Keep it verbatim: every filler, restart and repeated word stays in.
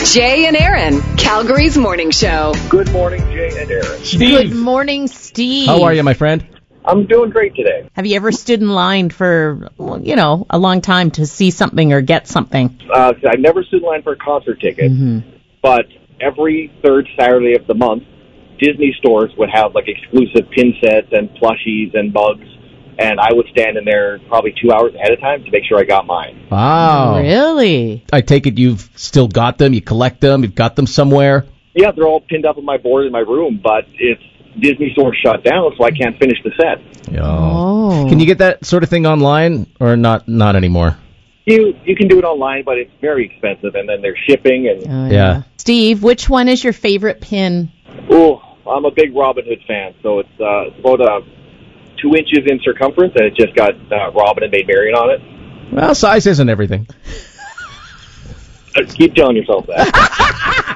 Jay and Aaron, Calgary's morning show. Good morning, Jay and Aaron. Good morning, Steve. How are you, my friend? I'm doing great today. Have you ever stood in line for, well, you know, a long time to see something or get something? Uh, I never stood in line for a concert ticket, Mm-hmm. but every third Saturday of the month, Disney stores would have like exclusive pin sets and plushies and mugs, and I would stand in there probably two hours ahead of time to make sure I got mine. Wow. Really? I take it you've still got them, you collect them, you've got them somewhere? Yeah, they're all pinned up on my board in my room, but it's Disney store shut down, so I can't finish the set. Oh. Can you get that sort of thing online, or not Not anymore? You you can do it online, but it's very expensive, and then there's shipping. And Oh, yeah. Yeah. Steve, which one is your favorite pin? oh, I'm a big Robin Hood fan, so it's, uh, it's about uh, two inches in circumference, and it just got uh, Robin and Maid Marian on it. Well, size isn't everything. Uh, Keep telling yourself that.